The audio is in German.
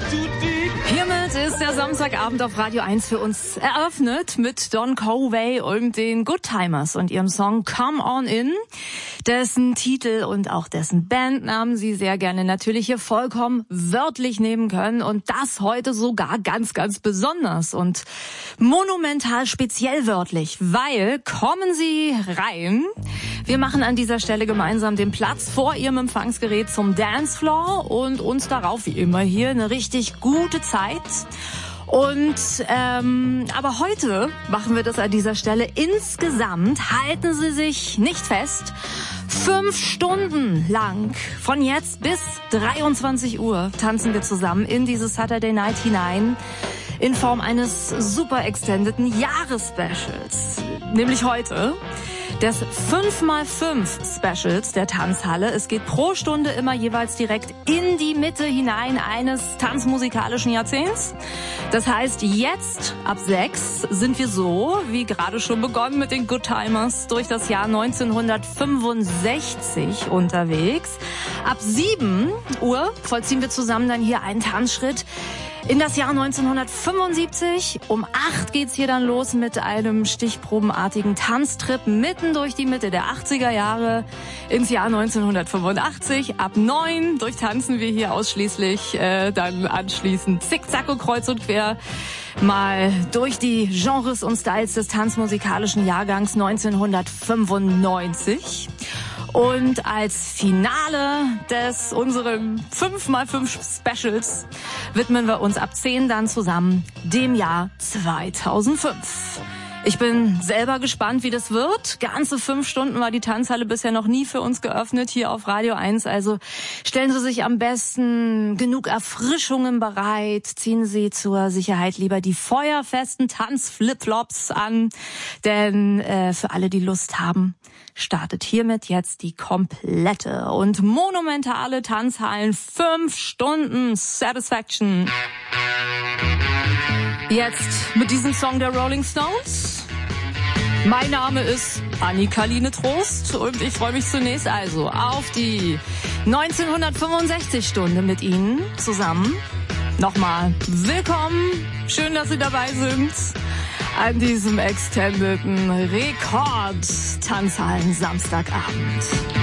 Hiermit ist der Samstagabend auf Radio 1 für uns eröffnet mit Don Covey und den Goodtimers und ihrem Song Come On In, dessen Titel und auch dessen Bandnamen Sie sehr gerne natürlich hier vollkommen wörtlich nehmen können und das heute sogar ganz, ganz besonders und monumental speziell wörtlich, weil kommen Sie rein. Wir machen an dieser Stelle gemeinsam den Platz vor Ihrem Empfangsgerät zum Dancefloor und uns darauf wie immer hier eine richtig gute Zeit. Und aber heute machen wir das an dieser Stelle insgesamt, halten Sie sich nicht fest, 5 Stunden lang, von jetzt bis 23 Uhr, tanzen wir zusammen in dieses Saturday Night hinein in Form eines super extendeden Jahresspecials, nämlich heute des 5x5 Specials der Tanzhalle. Es geht pro Stunde immer jeweils direkt in die Mitte hinein eines tanzmusikalischen Jahrzehnts. Das heißt, jetzt ab 6 sind wir so, wie gerade schon begonnen mit den Goodtimers, durch das Jahr 1965 unterwegs. Ab 7 Uhr vollziehen wir zusammen dann hier einen Tanzschritt in das Jahr 1975. Um 8 geht's hier dann los mit einem stichprobenartigen Tanztrip mitten durch die Mitte der 80er Jahre ins Jahr 1985. Ab 9 durchtanzen wir hier ausschließlich dann anschließend zickzack und kreuz und quer mal durch die Genres und Styles des tanzmusikalischen Jahrgangs 1995. Und als Finale des unseren 5x5 Specials widmen wir uns ab 10 dann zusammen dem Jahr 2005. Ich bin selber gespannt, wie das wird. Ganze 5 Stunden war die Tanzhalle bisher noch nie für uns geöffnet hier auf Radio 1. Also stellen Sie sich am besten genug Erfrischungen bereit. Ziehen Sie zur Sicherheit lieber die feuerfesten Tanzflipflops an. Denn für alle, die Lust haben, startet hiermit jetzt die komplette und monumentale Tanzhallen 5 Stunden Satisfaction. Jetzt mit diesem Song der Rolling Stones. Mein Name ist Annika-Line Trost und ich freue mich zunächst also auf die 1965-Stunde mit Ihnen zusammen. Nochmal willkommen, schön, dass Sie dabei sind an diesem extendeden Rekord-Tanzhallen-Samstagabend.